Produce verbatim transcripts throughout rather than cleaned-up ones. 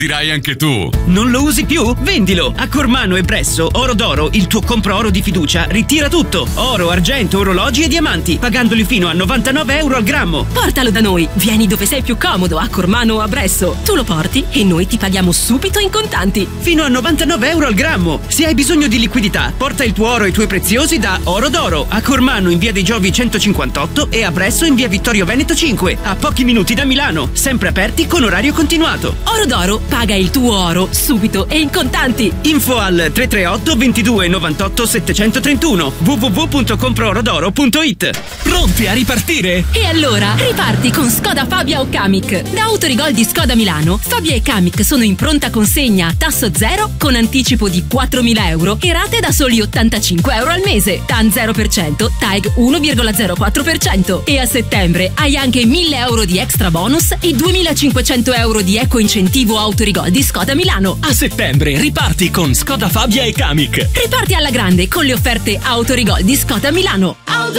Dirai anche tu. Non lo usi più? Vendilo! A Cormano e Bresso, Oro d'Oro, il tuo compro oro di fiducia, ritira tutto. Oro, argento, orologi e diamanti, pagandoli fino a novantanove euro al grammo. Portalo da noi. Vieni dove sei più comodo, a Cormano o a Bresso. Tu lo porti e noi ti paghiamo subito in contanti. Fino a novantanove euro al grammo. Se hai bisogno di liquidità, porta il tuo oro e i tuoi preziosi da Oro d'Oro. A Cormano in via dei Giovi centocinquantotto e a Bresso in via Vittorio Veneto cinque. A pochi minuti da Milano. Sempre aperti con orario continuato. Oro d'Oro. Paga il tuo oro subito e in contanti. Info al tre tre otto ventidue novantotto settecentotrentuno w w w punto comproorodoro punto it. Pronti a ripartire? E allora riparti con Skoda Fabia o Kamiq. Da Autorigol di Skoda Milano, Fabia e Kamiq sono in pronta consegna a tasso zero con anticipo di quattromila euro e rate da soli ottantacinque euro al mese. T A N zero per cento, T A E G uno virgola zero quattro per cento. E a settembre hai anche mille euro di extra bonus e duemilacinquecento euro di eco incentivo Autorigol di Skoda Milano. A settembre riparti con Skoda Fabia e Kamiq. Riparti alla grande con le offerte Autorigol di Skoda Milano.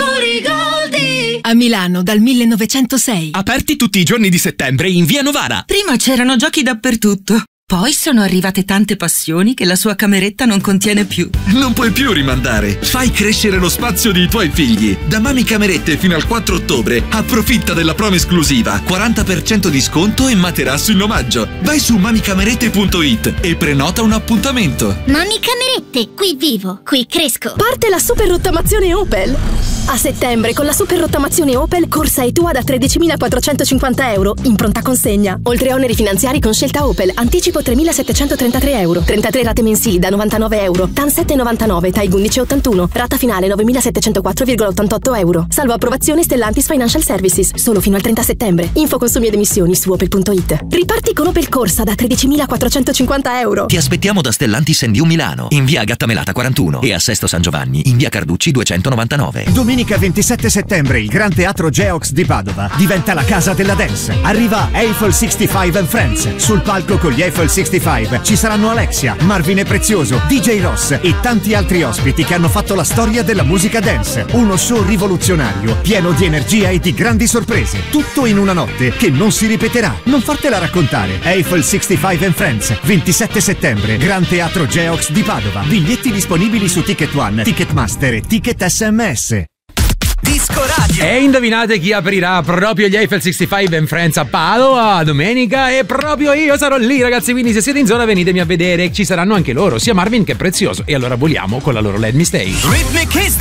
Autorigoldi a Milano dal millenovecentosei. Aperti tutti i giorni di settembre in via Novara. Prima c'erano giochi dappertutto. Poi sono arrivate tante passioni che la sua cameretta non contiene più. Non puoi più rimandare. Fai crescere lo spazio dei tuoi figli. Da Mami Camerette fino al quattro ottobre approfitta della promo esclusiva. quaranta per cento di sconto e materasso in omaggio. Vai su mamicamerette punto it e prenota un appuntamento. Mami Camerette, qui vivo, qui cresco. Parte la super rottamazione Opel. A settembre con la super rottamazione Opel corsa e tua da tredicimilaquattrocentocinquanta euro in pronta consegna. Oltre a oneri finanziari con scelta Opel, anticipo tremilasettecentotrentatré euro, trentatré rate mensili da novantanove euro, T A N sette virgola novantanove, T A E G undici virgola ottantuno, rata finale novemilasettecentoquattro virgola ottantotto euro. Salvo approvazione Stellantis Financial Services, solo fino al trenta settembre. Info consumi ed emissioni su opel punto it. Riparti con Opel Corsa da tredicimilaquattrocentocinquanta euro. Ti aspettiamo da Stellantis and You Milano, in via Gattamelata quarantuno e a Sesto San Giovanni, in via Carducci duecentonovantanove. Domenica ventisette settembre il Gran Teatro Geox di Padova diventa la casa della dance. Arriva Eiffel sessantacinque and Friends. Sul palco con gli Eiffel sessantacinque ci saranno Alexia, Marvin e Prezioso, D J Ross e tanti altri ospiti che hanno fatto la storia della musica dance. Uno show rivoluzionario, pieno di energia e di grandi sorprese. Tutto in una notte che non si ripeterà. Non fartela raccontare. Eiffel sessantacinque and Friends, ventisette settembre, Gran Teatro Geox di Padova. Biglietti disponibili su Ticket One, Ticketmaster e Ticket S M S. Disco Radio. E indovinate chi aprirà proprio gli Eiffel sessantacinque and Friends a Padova domenica? E proprio io sarò lì, ragazzi, quindi se siete in zona venitemi a vedere. Ci saranno anche loro, sia Marvin che Prezioso. E allora voliamo con la loro Let Me Stay. Rhythmic History.